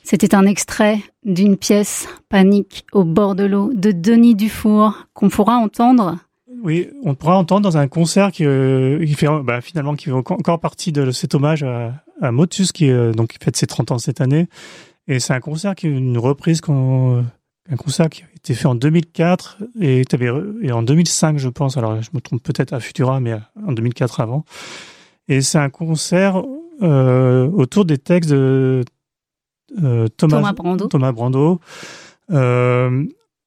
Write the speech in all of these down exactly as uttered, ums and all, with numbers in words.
C'était un extrait d'une pièce Panique au bord de l'eau de Denis Dufour qu'on pourra entendre. Oui, on pourra entendre dans un concert qui, euh, qui fait bah, finalement qui fait encore partie de cet hommage à, à Motus qui euh, donc qui fête ses trente ans cette année. Et c'est un concert qui est une reprise qu'on, un concert qui a été fait en deux mille quatre et, et en deux mille cinq je pense. Alors je me trompe peut-être à Futura, mais en deux mille quatre avant. Et c'est un concert euh, autour des textes de Euh, Thomas, Thomas Brando. Thomas Brando. Euh,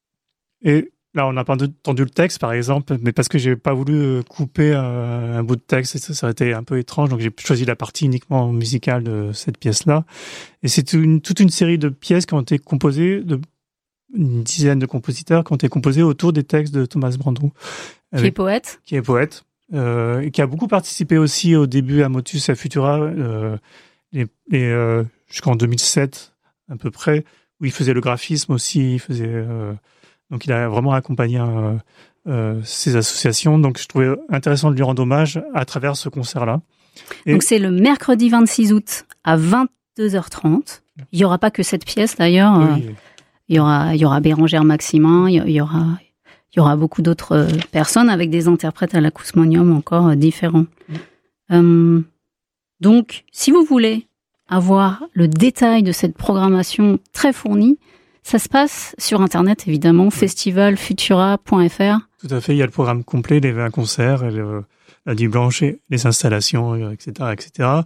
et là, on n'a pas entendu le texte, par exemple, mais parce que j'ai pas voulu couper un, un bout de texte, ça, ça aurait été un peu étrange, donc j'ai choisi la partie uniquement musicale de cette pièce-là. Et c'est une, toute une série de pièces qui ont été composées, de, une dizaine de compositeurs qui ont été composés autour des textes de Thomas Brando. Qui est poète. Qui est poète. Euh, et qui a beaucoup participé aussi au début à Motus et à Futura, euh, les, les, euh, jusqu'en deux mille sept à peu près, où il faisait le graphisme aussi, il faisait euh, donc il a vraiment accompagné euh, euh, ces associations. Donc je trouvais intéressant de lui rendre hommage à travers ce concert-là. Et donc c'est le mercredi vingt-six août à vingt-deux heures trente. Il y aura pas que cette pièce d'ailleurs. Oui. Euh, il y aura il y aura Bérangère Maximin, il y aura il y aura beaucoup d'autres personnes avec des interprètes à l'Acousmonium encore euh, différents. Oui. Euh, donc si vous voulez avoir le détail de cette programmation très fournie, ça se passe sur Internet, évidemment, oui. festival futura point f r. Tout à fait, il y a le programme complet, les vingt concerts, le, la nuit blanche, et les installations, et cetera, et cetera.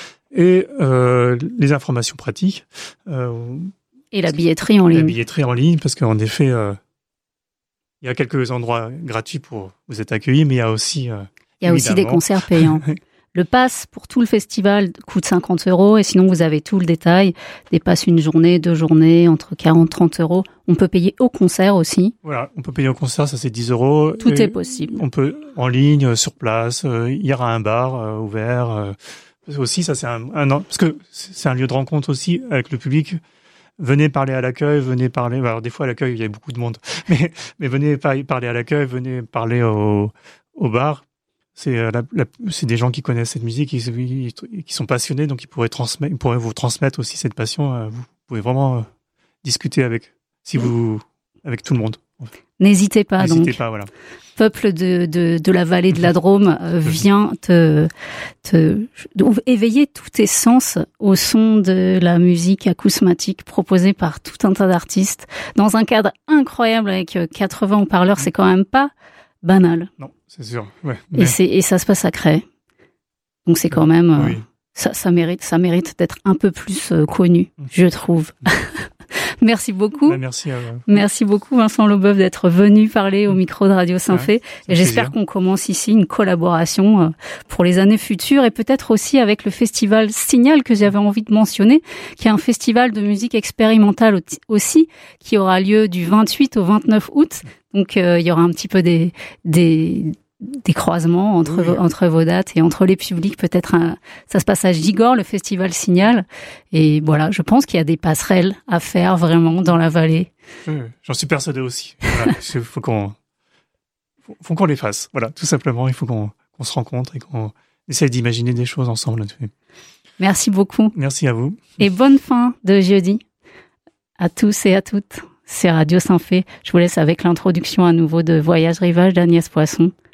Et euh, les informations pratiques. Euh, et la billetterie en ligne. La billetterie en ligne, parce qu'en effet, euh, il y a quelques endroits gratuits pour vous être accueillis, mais il y a aussi... Euh, il y a aussi des concerts payants. Le pass pour tout le festival coûte cinquante euros et sinon vous avez tout le détail. Des passes une journée, deux journées, entre quarante et trente euros. On peut payer au concert aussi. Voilà, on peut payer au concert, ça c'est dix euros. Tout est possible. On peut en ligne, sur place. Euh, il y aura un bar euh, ouvert. Euh, aussi, ça c'est un, un parce que c'est un lieu de rencontre aussi avec le public. Venez parler à l'accueil, venez parler. Alors des fois à l'accueil il y a beaucoup de monde, mais mais venez parler à l'accueil, venez parler au au bar. C'est, la, la, c'est des gens qui connaissent cette musique, qui, qui sont passionnés, donc ils pourraient, transmettre, ils pourraient vous transmettre aussi cette passion. Vous pouvez vraiment euh, discuter avec, si vous, avec tout le monde. N'hésitez pas, N'hésitez donc. pas, voilà. Peuple de, de, de la vallée de la Drôme, euh, viens te, te éveiller tous tes sens au son de la musique acousmatique proposée par tout un tas d'artistes dans un cadre incroyable avec quatre-vingts haut-parleurs. C'est quand même pas banal. Non, c'est sûr. Ouais, mais... et, c'est, et ça se passe à Cray. Donc c'est quand même... Euh, oui. ça, ça, mérite, ça mérite d'être un peu plus euh, connu, mmh. je trouve. Mmh. Merci beaucoup. Bah, merci à vous. Merci beaucoup Vincent Leboeuf d'être venu parler au micro de Radio Saint-Fé. Ouais, et j'espère plaisir. Qu'on commence ici une collaboration euh, pour les années futures et peut-être aussi avec le festival Signal que j'avais envie de mentionner, qui est un festival de musique expérimentale aussi, qui aura lieu du vingt-huit au vingt-neuf août. Donc euh, il y aura un petit peu des des des croisements entre oui. vos, entre vos dates et entre les publics. Peut-être un, ça se passe à Gigor, le festival Signal. Et voilà, je pense qu'il y a des passerelles à faire vraiment dans la vallée. Oui, j'en suis persuadé aussi. Voilà, il faut qu'on, faut, faut qu'on les fasse. Voilà, tout simplement, il faut qu'on, qu'on se rencontre et qu'on essaye d'imaginer des choses ensemble. Merci beaucoup. Merci à vous. Et bonne fin de jeudi à tous et à toutes. C'est Radio Saint-Fé. Je vous laisse avec l'introduction à nouveau de Voyage Rivage d'Agnès Poisson.